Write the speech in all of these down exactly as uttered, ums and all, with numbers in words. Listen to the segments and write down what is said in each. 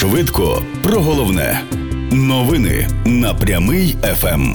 Швидко про головне. Новини на Прямий еф ем.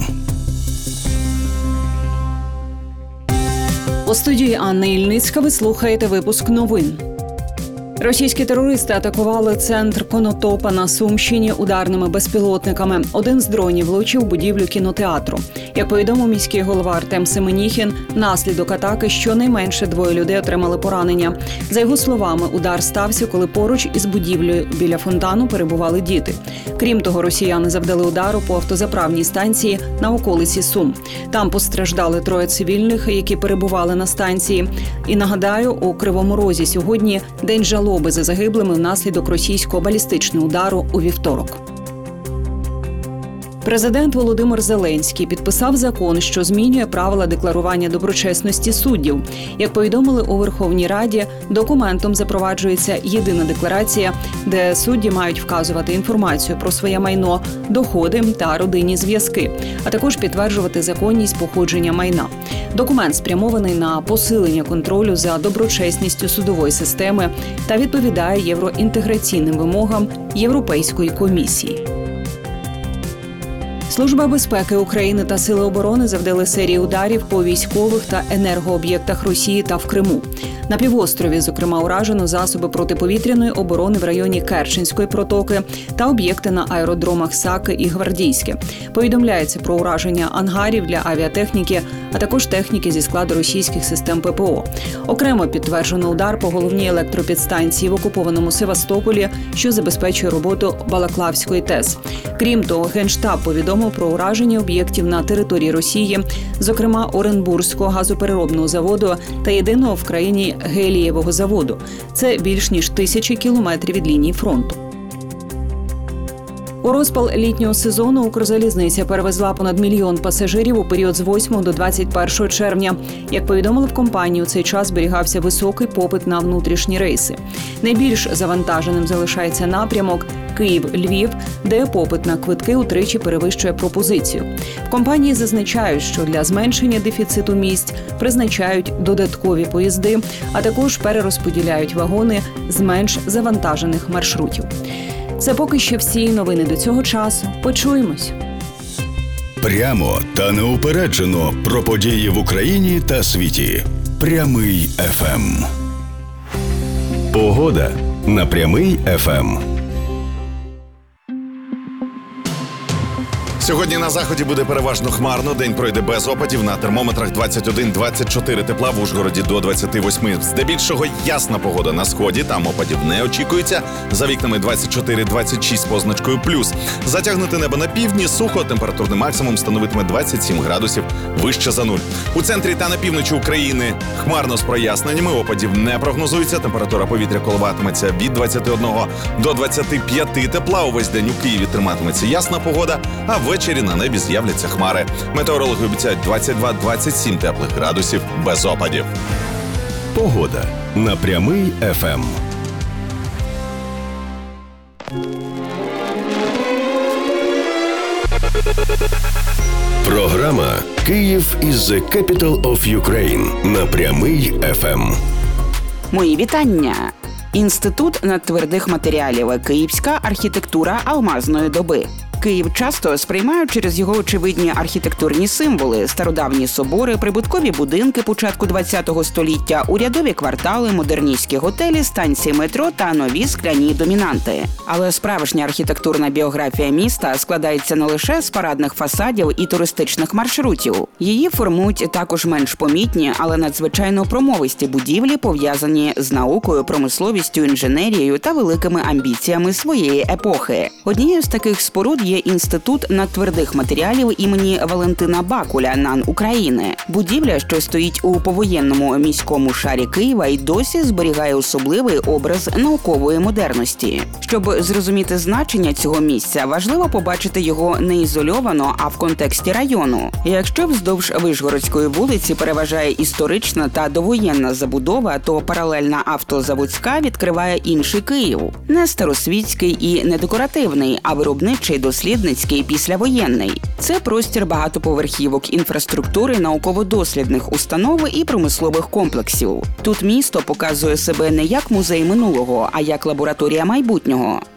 У студії Анна Ільницька ви слухаєте випуск новин. Російські терористи атакували центр Конотопа на Сумщині ударними безпілотниками. Один з дронів влучив у будівлю кінотеатру. Як повідомив міський голова Артем Семеніхін, внаслідок атаки щонайменше двоє людей отримали поранення. За його словами, удар стався, коли поруч із будівлею біля фонтану перебували діти. Крім того, росіяни завдали удару по автозаправній станції на околиці Сум. Там постраждали троє цивільних, які перебували на станції. І нагадаю, у Кривому Розі сьогодні день жалоби за загиблими внаслідок російського балістичного удару у вівторок. Президент Володимир Зеленський підписав закон, що змінює правила декларування доброчесності суддів. Як повідомили у Верховній Раді, документом запроваджується єдина декларація, де судді мають вказувати інформацію про своє майно, доходи та родинні зв'язки, а також підтверджувати законність походження майна. Документ спрямований на посилення контролю за доброчесністю судової системи та відповідає євроінтеграційним вимогам Європейської комісії. Служба безпеки України та Сили оборони завдали серію ударів по військових та енергооб'єктах Росії та в Криму. На півострові, зокрема, уражено засоби протиповітряної оборони в районі Керченської протоки та об'єкти на аеродромах Саки і Гвардійське. Повідомляється про ураження ангарів для авіатехніки, а також техніки зі складу російських систем пе пе о. Окремо підтверджено удар по головній електропідстанції в окупованому Севастополі, що забезпечує роботу Балаклавської ТЕС. Крім того, Генштаб повідомив про ураження об'єктів на території Росії, зокрема Оренбурзького газопереробного заводу та єдиного в країні гелієвого заводу. Це більш ніж тисячі кілометрів від лінії фронту. У розпал літнього сезону Укрзалізниця перевезла понад мільйон пасажирів у період з восьмого до двадцять першого червня. Як повідомили в компанії, у цей час зберігався високий попит на внутрішні рейси. Найбільш завантаженим залишається напрямок Київ-Львів, де попит на квитки утричі перевищує пропозицію. В компанії зазначають, що для зменшення дефіциту місць призначають додаткові поїзди, а також перерозподіляють вагони з менш завантажених маршрутів. Це поки що всі новини до цього часу. Почуємось. Прямо та неупереджено про події в Україні та світі. Прямий еф ем. Погода на Прямий еф ем. Сьогодні на заході буде переважно хмарно, день пройде без опадів, на термометрах двадцять один - двадцять чотири тепла, в Ужгороді до двадцять восьми. Здебільшого ясна погода на сході, там опадів не очікується, за вікнами двадцять чотири - двадцять шість з позначкою плюс. Затягнуте небо на півдні, сухо, температурний максимум становитиме двадцять сім градусів вище за нуль. У центрі та на півночі України хмарно з проясненнями, опадів не прогнозується, температура повітря коливатиметься від двадцяти одного до двадцяти п'яти тепла, увесь день у Києві триматиметься ясна погода, а ввечері на небі з'являться хмари. Метеорологи обіцяють двадцять два - двадцять сім теплих градусів без опадів. Погода на Прямий еф ем. Програма «Київ is the capital of Ukraine» на Прямий еф ем. Мої вітання! Інститут надтвердих матеріалів. Київська архітектура алмазної доби. Київ часто сприймають через його очевидні архітектурні символи – стародавні собори, прибуткові будинки початку ХХ століття, урядові квартали, модерністські готелі, станції метро та нові скляні домінанти. Але справжня архітектурна біографія міста складається не лише з парадних фасадів і туристичних маршрутів. Її формують також менш помітні, але надзвичайно промовисті будівлі, пов'язані з наукою, промисловістю, інженерією та великими амбіціями своєї епохи. Однією з таких споруд є Інститут надтвердих матеріалів імені Валентина Бакуля НАН України. Будівля, що стоїть у повоєнному міському шарі Києва, й досі зберігає особливий образ наукової модерності. Щоб зрозуміти значення цього місця, важливо побачити його не ізольовано, а в контексті району. Якщо вздовж Вишгородської вулиці переважає історична та довоєнна забудова, то паралельна автозаводська відкриває інший Київ. Не старосвітський і не декоративний, а виробничий, дослідницький, післявоєнний. Це простір багатоповерхівок, інфраструктури, науково-дослідних установ і промислових комплексів. Тут місто показує себе не як музей минулого, а як лабораторія майбутнього.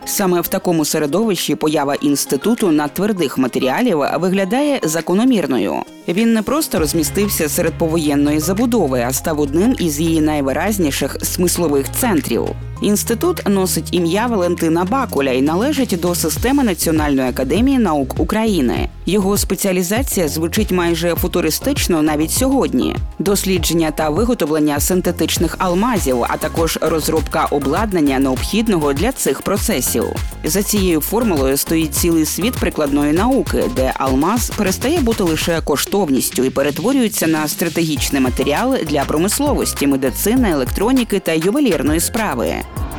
Саме в такому середовищі поява інституту надтвердих матеріалів виглядає закономірною. Він не просто розмістився серед повоєнної забудови, а став одним із її найвиразніших смислових центрів. Інститут носить ім'я Валентина Бакуля і належить до системи Національної академії наук України. Його спеціалізація звучить майже футуристично навіть сьогодні. Дослідження та виготовлення синтетичних алмазів, а також розробка обладнання, необхідного для цих процесів. За цією формулою стоїть цілий світ прикладної науки, де алмаз перестає бути лише коштовністю і перетворюється на стратегічний матеріал для промисловості, медицини, електроніки та ювелірної справи.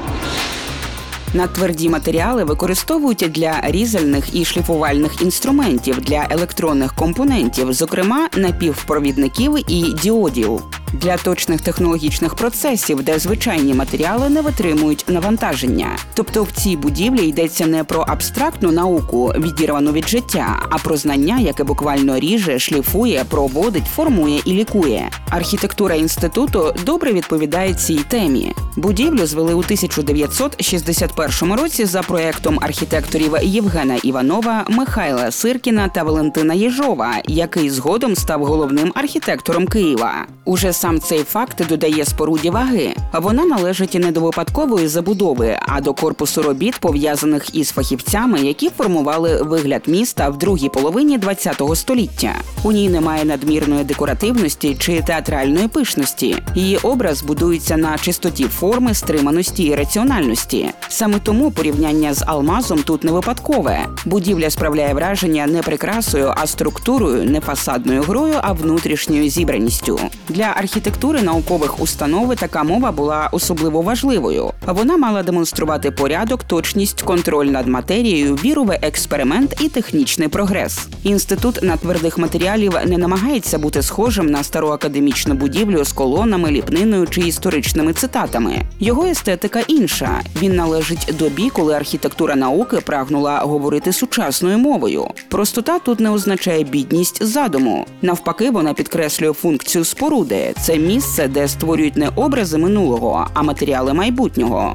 Надтверді матеріали використовують для різальних і шліфувальних інструментів, для електронних компонентів, зокрема напівпровідників і діодів. Для точних технологічних процесів, де звичайні матеріали не витримують навантаження. Тобто в цій будівлі йдеться не про абстрактну науку, відірвану від життя, а про знання, яке буквально ріже, шліфує, проводить, формує і лікує. Архітектура інституту добре відповідає цій темі. Будівлю звели у тисяча дев'ятсот шістдесят першому році за проєктом архітекторів Євгена Іванова, Михайла Сиркіна та Валентина Єжова, який згодом став головним архітектором Києва. Уже сам цей факт додає споруді ваги. Вона належить не до випадкової забудови, а до корпусу робіт, пов'язаних із фахівцями, які формували вигляд міста в другій половині ХХ століття. У ній немає надмірної декоративності чи театральної пишності. Її образ будується на чистоті форми, стриманості і раціональності. Саме тому порівняння з алмазом тут не випадкове. Будівля справляє враження не прикрасою, а структурою, не фасадною грою, а внутрішньою зібраністю. Для архітектури наукових установ така мова була особливо важливою. Вона мала демонструвати порядок, точність, контроль над матерією, віру в експеримент і технічний прогрес. Інститут надтвердих матеріалів не намагається бути схожим на стару академічну будівлю з колонами, ліпниною чи історичними цитатами. Його естетика інша. Він належить добі, коли архітектура науки прагнула говорити сучасною мовою. Простота тут не означає бідність задуму. Навпаки, вона підкреслює функцію споруди. Це місце, де створюють не образи минулого, а матеріали майбутнього.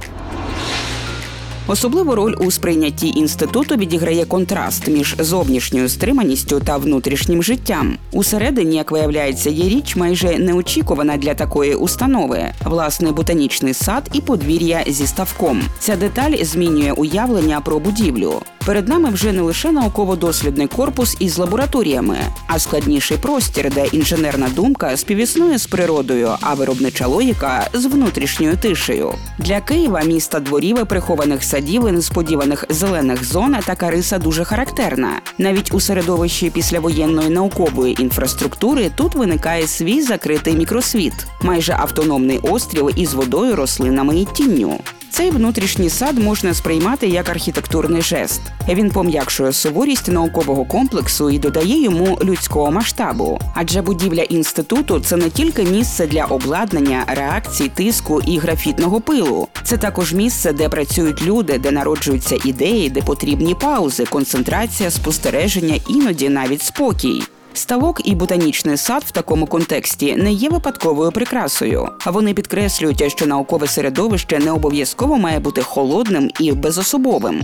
Особливу роль у сприйнятті інституту відіграє контраст між зовнішньою стриманістю та внутрішнім життям. Усередині, як виявляється, є річ майже неочікувана для такої установи – власний ботанічний сад і подвір'я зі ставком. Ця деталь змінює уявлення про будівлю. Перед нами вже не лише науково-дослідний корпус із лабораторіями, а складніший простір, де інженерна думка співіснує з природою, а виробнича логіка – з внутрішньою тишею. Для Києва, міста дворів і прихованих садів і несподіваних зелених зон, така риса дуже характерна. Навіть у середовищі післявоєнної наукової інфраструктури тут виникає свій закритий мікросвіт – майже автономний острів із водою, рослинами і тінню. Цей внутрішній сад можна сприймати як архітектурний жест. Він пом'якшує суворість наукового комплексу і додає йому людського масштабу. Адже будівля інституту – це не тільки місце для обладнання, реакцій, тиску і графітного пилу. Це також місце, де працюють люди, де народжуються ідеї, де потрібні паузи, концентрація, спостереження, іноді навіть спокій. Ставок і ботанічний сад в такому контексті не є випадковою прикрасою. Вони підкреслюють, що наукове середовище не обов'язково має бути холодним і безособовим.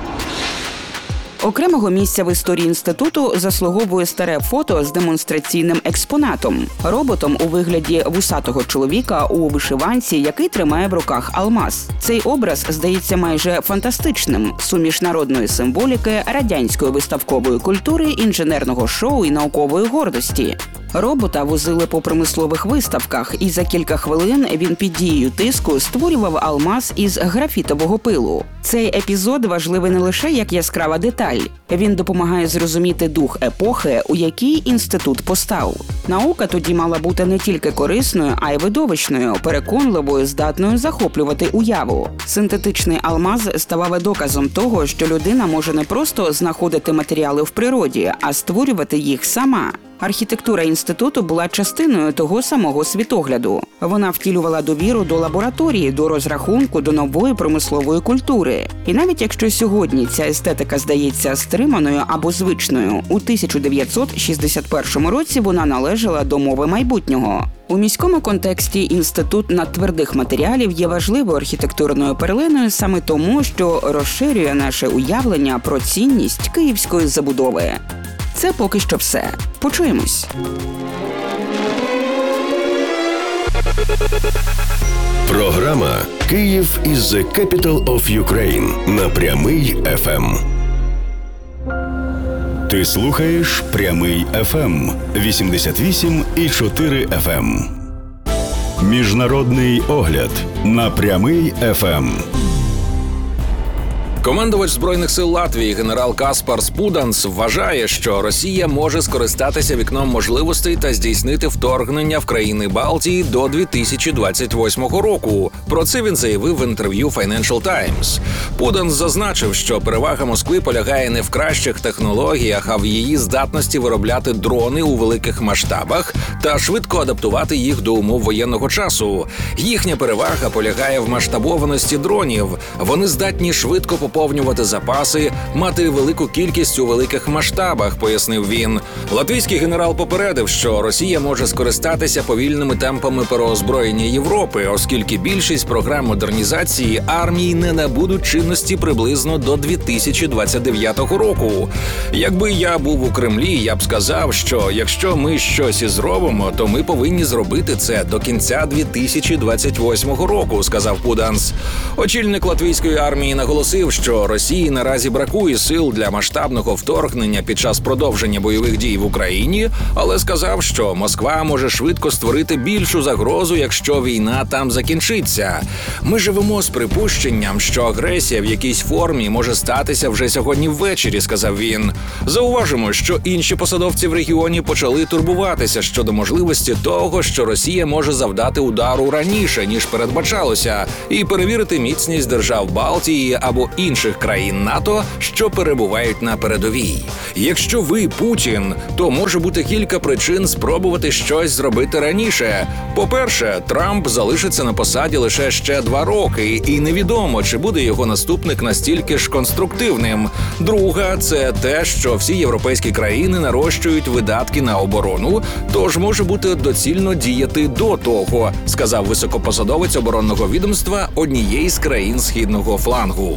Окремого місця в історії інституту заслуговує старе фото з демонстраційним експонатом – роботом у вигляді вусатого чоловіка у вишиванці, який тримає в руках алмаз. Цей образ здається майже фантастичним – суміш народної символіки, радянської виставкової культури, інженерного шоу і наукової гордості. Робота возили по промислових виставках, і за кілька хвилин він під дією тиску створював алмаз із графітового пилу. Цей епізод важливий не лише як яскрава деталь. Він допомагає зрозуміти дух епохи, у якій інститут постав. Наука тоді мала бути не тільки корисною, а й видовищною, переконливою, здатною захоплювати уяву. Синтетичний алмаз ставав доказом того, що людина може не просто знаходити матеріали в природі, а створювати їх сама. Архітектура інституту була частиною того самого світогляду. Вона втілювала довіру до лабораторії, до розрахунку, до нової промислової культури. І навіть якщо сьогодні ця естетика здається стриманою або звичною, у тисяча дев'ятсот шістдесят першому році вона належала до мови майбутнього. У міському контексті інститут надтвердих матеріалів є важливою архітектурною перлиною саме тому, що розширює наше уявлення про цінність київської забудови. Це поки що все. Почуємось. Програма «Київ is the capital of Ukraine» на Прямий еф ем. Ти слухаєш Прямий еф ем вісімдесят вісім і чотири еф ем. Міжнародний огляд на Прямий еф ем. Командувач Збройних сил Латвії генерал Каспарс Пуданс вважає, що Росія може скористатися вікном можливостей та здійснити вторгнення в країни Балтії до дві тисячі двадцять восьмого року. Про це він заявив в інтерв'ю Financial Times. Пуданс зазначив, що перевага Москви полягає не в кращих технологіях, а в її здатності виробляти дрони у великих масштабах та швидко адаптувати їх до умов воєнного часу. Їхня перевага полягає в масштабованості дронів. Вони здатні швидко поповнювати запаси, мати велику кількість у великих масштабах, пояснив він. Латвійський генерал попередив, що Росія може скористатися повільними темпами переозброєння Європи, оскільки більшість програм модернізації армії не набудуть чинності приблизно до дві тисячі двадцять дев'ятого року. Якби я був у Кремлі, я б сказав, що якщо ми щось і зробимо, то ми повинні зробити це до кінця дві тисячі двадцять восьмого року, сказав Пуданс. Очільник латвійської армії наголосив, що Росії наразі бракує сил для масштабного вторгнення під час продовження бойових дій в Україні, але сказав, що Москва може швидко створити більшу загрозу, якщо війна там закінчиться. Ми живемо з припущенням, що агресія в якійсь формі може статися вже сьогодні ввечері, сказав він. Зауважимо, що інші посадовці в регіоні почали турбуватися щодо можливості того, що Росія може завдати удару раніше, ніж передбачалося, і перевірити міцність держав Балтії або інших країн НАТО, що перебувають на передовій. Якщо ви Путін, то може бути кілька причин спробувати щось зробити раніше. По-перше, Трамп залишиться на посаді лише ще два роки, і невідомо, чи буде його наступник настільки ж конструктивним. Друга – це те, що всі європейські країни нарощують видатки на оборону, тож може бути доцільно діяти до того, сказав високопосадовець оборонного відомства однієї з країн Східного флангу.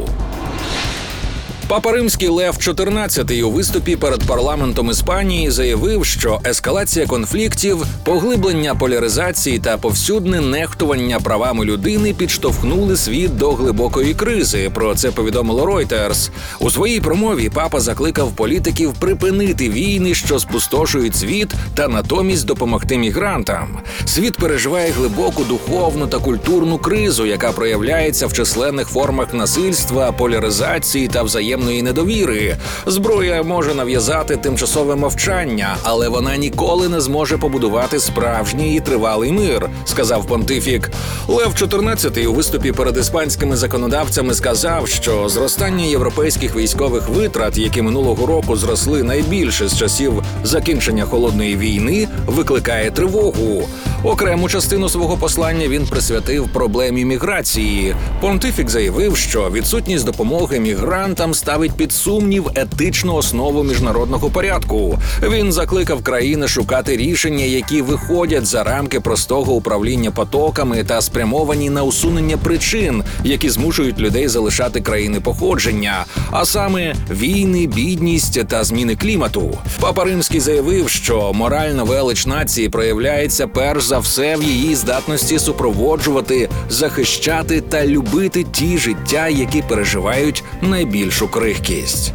Папа Римський Лев чотирнадцятий у виступі перед парламентом Іспанії заявив, що ескалація конфліктів, поглиблення поляризації та повсюдне нехтування правами людини підштовхнули світ до глибокої кризи. Про це повідомило Reuters. У своїй промові папа закликав політиків припинити війни, що спустошують світ, та натомість допомогти мігрантам. Світ переживає глибоку духовну та культурну кризу, яка проявляється в численних формах насильства, поляризації та взаємної недовіри. Зброя може нав'язати тимчасове мовчання, але вона ніколи не зможе побудувати справжній і тривалий мир, сказав понтифік. Лев чотирнадцятий у виступі перед іспанськими законодавцями сказав, що зростання європейських військових витрат, які минулого року зросли найбільше з часів закінчення Холодної війни, викликає тривогу. Окрему частину свого послання він присвятив проблемі міграції. Понтифік заявив, що відсутність допомоги мігрантам ставить під сумнів етичну основу міжнародного порядку. Він закликав країни шукати рішення, які виходять за рамки простого управління потоками та спрямовані на усунення причин, які змушують людей залишати країни походження, а саме війни, бідність та зміни клімату. Папа Римський заявив, що моральна велич нації проявляється перш за все в її здатності супроводжувати, захищати та любити ті життя, які переживають найбільшу крихкість.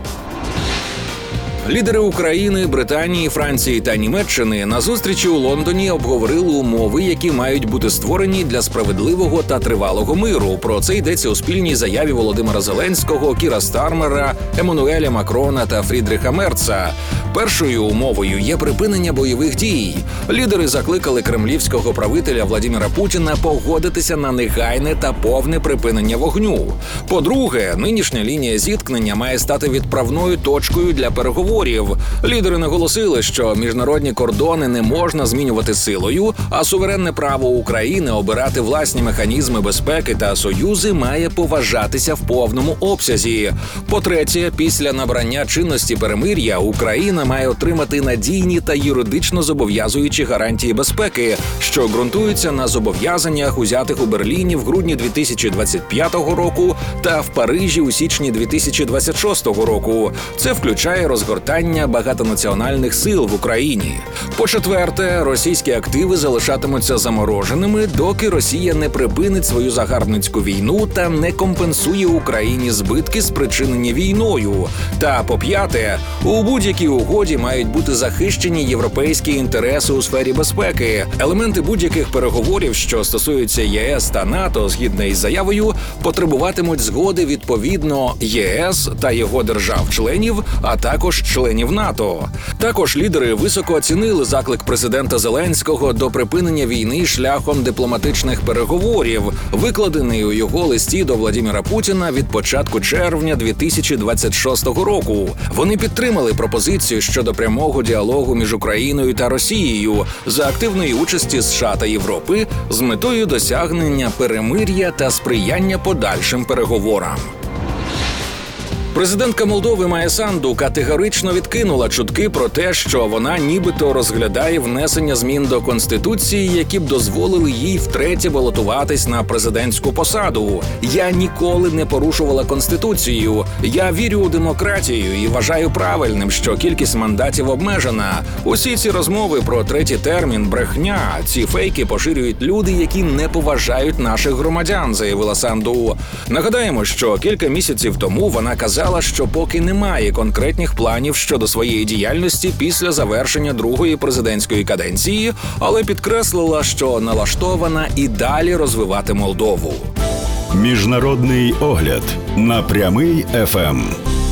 Лідери України, Британії, Франції та Німеччини на зустрічі у Лондоні обговорили умови, які мають бути створені для справедливого та тривалого миру. Про це йдеться у спільній заяві Володимира Зеленського, Кіра Стармера, Еммануеля Макрона та Фрідріха Мерца. Першою умовою є припинення бойових дій. Лідери закликали кремлівського правителя Владимира Путіна погодитися на негайне та повне припинення вогню. По-друге, нинішня лінія зіткнення має стати відправною точкою для переговорів. переговорів. Лідери наголосили, що міжнародні кордони не можна змінювати силою, а суверенне право України обирати власні механізми безпеки та союзи має поважатися в повному обсязі. По-третє, після набрання чинності перемир'я Україна має отримати надійні та юридично зобов'язуючі гарантії безпеки, що ґрунтуються на зобов'язаннях, узятих у Берліні в грудні дві тисячі двадцять п'ятого року та в Парижі у січні дві тисячі двадцять шостого року. Це включає розгортання багатонаціональних сил в Україні. По-четверте, російські активи залишатимуться замороженими, доки Росія не припинить свою загарбницьку війну та не компенсує Україні збитки, спричинені війною. Та по-п'яте, у будь-якій угоді мають бути захищені європейські інтереси у сфері безпеки. Елементи будь-яких переговорів, що стосуються ЄС та НАТО, згідно із заявою, потребуватимуть згоди відповідно ЄС та його держав-членів, а також членів НАТО. Також лідери високо оцінили заклик президента Зеленського до припинення війни шляхом дипломатичних переговорів, викладений у його листі до Владимира Путіна від початку червня дві тисячі двадцять шостого року. Вони підтримали пропозицію щодо прямого діалогу між Україною та Росією за активної участі США та Європи з метою досягнення перемир'я та сприяння подальшим переговорам. Президентка Молдови Майя Санду категорично відкинула чутки про те, що вона нібито розглядає внесення змін до Конституції, які б дозволили їй втретє балотуватись на президентську посаду. «Я ніколи не порушувала Конституцію. Я вірю у демократію і вважаю правильним, що кількість мандатів обмежена. Усі ці розмови про третій термін – брехня. Ці фейки поширюють люди, які не поважають наших громадян», – заявила Санду. Нагадаємо, що кілька місяців тому вона казала, що поки немає конкретних планів щодо своєї діяльності після завершення другої президентської каденції, але підкреслила, що налаштована і далі розвивати Молдову. Міжнародний огляд на Прямий еф ем.